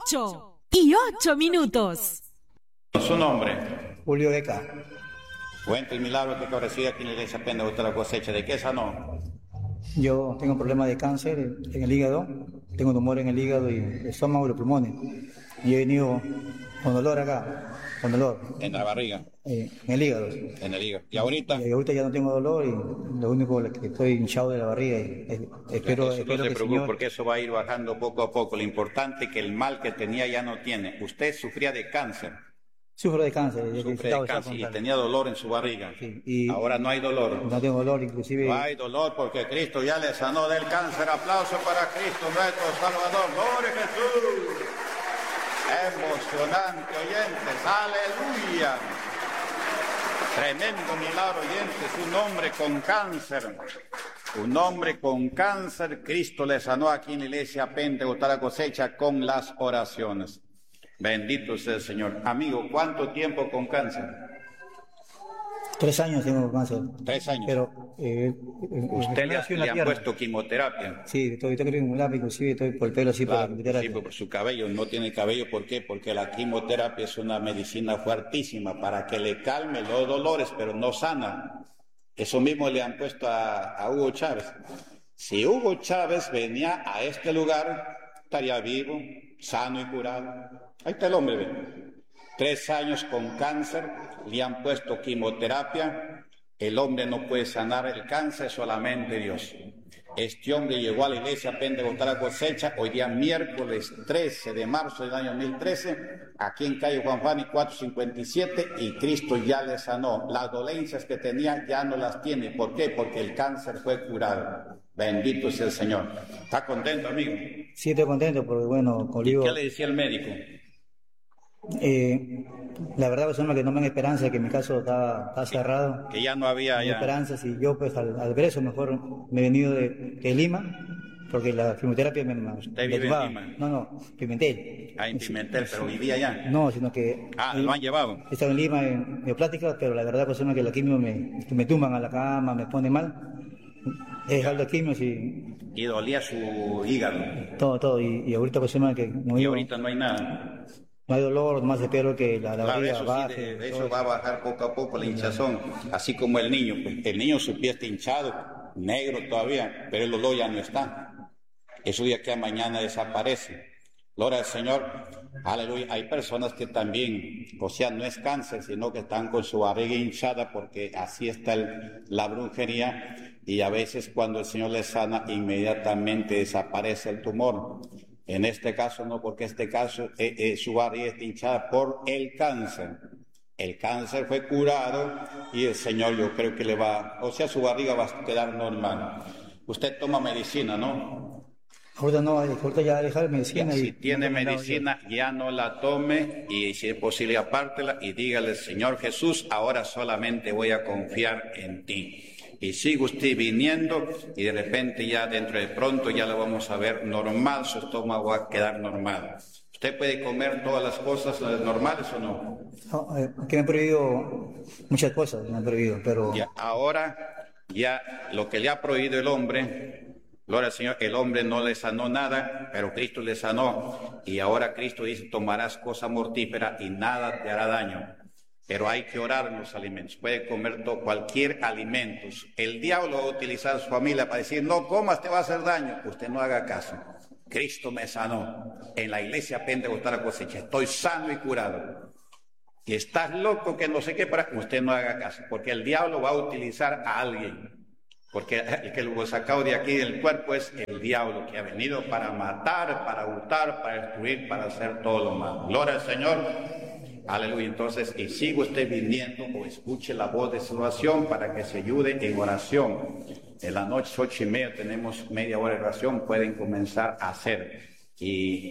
8:08. Su nombre. Julio Beca. Cuenta el milagro que recibe aquí en la iglesia Pentecoste de la Cosecha. ¿De qué sanó? Yo tengo problemas de cáncer en el hígado, tengo tumor en el hígado y el estómago y los pulmones. Y he venido con dolor acá, con dolor. En la barriga. En el hígado. En el hígado. ¿Y ahorita? Y ahorita ya no tengo dolor y lo único que estoy hinchado de la barriga. Espero no se preocupe, Señor... porque eso va a ir bajando poco a poco. Lo importante es que el mal que tenía ya no tiene. Usted sufría de cáncer. Sufro de cáncer. Sufre de cáncer y tenía dolor en su barriga. Sí, y ahora no hay dolor. No tengo dolor, inclusive... No hay dolor porque Cristo ya le sanó del cáncer. Aplauso para Cristo, nuestro Salvador. ¡Gloria a Jesús! Emocionante, oyentes. ¡Aleluya! Tremendo milagro, oyentes. Un hombre con cáncer. Un hombre con cáncer. Cristo le sanó aquí en la iglesia Pentecoste de la Cosecha con las oraciones. Bendito sea el Señor. Amigo, ¿cuánto tiempo con cáncer? 3 años tengo cáncer. 3 años. Pero usted le ha puesto quimioterapia. Sí, estoy quimioterapia, inclusive estoy por el pelo así, claro, por la quimioterapia. Sí, por su cabello. No tiene cabello, ¿por qué? Porque la quimioterapia es una medicina fuertísima para que le calme los dolores, pero no sana. Eso mismo le han puesto a Hugo Chávez. Si Hugo Chávez venía a este lugar, estaría vivo, sano y curado. Ahí está el hombre, ¿ve? 3 años con cáncer, le han puesto quimioterapia, el hombre no puede sanar el cáncer, solamente Dios. Este hombre llegó a la iglesia Pentecoste de la Cosecha, hoy día miércoles 13 de marzo del año 2013, aquí en calle Juan Fani 457, y Cristo ya le sanó. Las dolencias que tenía ya no las tiene. ¿Por qué? Porque el cáncer fue curado. Bendito sea el Señor. ¿Está contento, amigo? Sí, estoy contento porque, bueno, conmigo... ¿Qué le decía el médico? La verdad, pues, que no me dan esperanza, que mi caso está cerrado. Que ya no había ya esperanzas, y yo pues al ver eso mejor me he venido de Lima, porque la quimioterapia me... ¿Usted vive en Lima? No, Pimentel. Ah, en Pimentel, pero vivía allá. No, sino que... ¿lo han llevado? He estado en Lima en Neoplática, pero la verdad, pues, que la quimio me tumban a la cama, me pone mal. He dejado la quimio y dolía su hígado. Todo, y ahorita pues que... Y ahorita no hay nada. No hay dolor, más espero que la barriga baje. Sí, de eso va a bajar poco a poco la hinchazón, así como el niño. El niño su pie está hinchado, negro todavía, pero el dolor ya no está. Eso ya que mañana desaparece. Gloria al Señor, aleluya. Hay personas que también, o sea, no es cáncer, sino que están con su barriga hinchada porque así está la brujería, y a veces cuando el Señor les sana, inmediatamente desaparece el tumor. En este caso no, porque este caso su barriga está hinchada por el cáncer. El cáncer fue curado y el Señor, yo creo que su barriga va a quedar normal. Usted toma medicina, ¿no? Ahorita no, ahorita ya dejar medicina. Si tiene medicina, ya no la tome, y si es posible apártela y dígale: Señor Jesús, ahora solamente voy a confiar en ti. Y sigue usted viniendo, y de repente ya dentro de pronto ya lo vamos a ver normal, su estómago va a quedar normal. ¿Usted puede comer todas las cosas normales o no? No, que me han prohibido muchas cosas, me han prohibido, pero... Ahora, ya lo que le ha prohibido el hombre, gloria al Señor, el hombre no le sanó nada, pero Cristo le sanó, y ahora Cristo dice: tomarás cosa mortífera y nada te hará daño. Pero hay que orar en los alimentos. Puede comer cualquier alimento. El diablo va a utilizar a su familia para decir: no comas, te va a hacer daño. Usted no haga caso. Cristo me sanó. En la iglesia Pentecoste de la Cosecha estoy sano y curado. Y estás loco que no sé qué, usted no haga caso. Porque el diablo va a utilizar a alguien. Porque el que lo sacado de aquí del cuerpo es el diablo, que ha venido para matar, para hurtar, para destruir, para hacer todo lo malo. Gloria al Señor. Aleluya. Entonces, y sigue usted viniendo o escuche la voz de salvación para que se ayude en oración. En la noche 8:30 tenemos media hora de oración, pueden comenzar a hacer. Y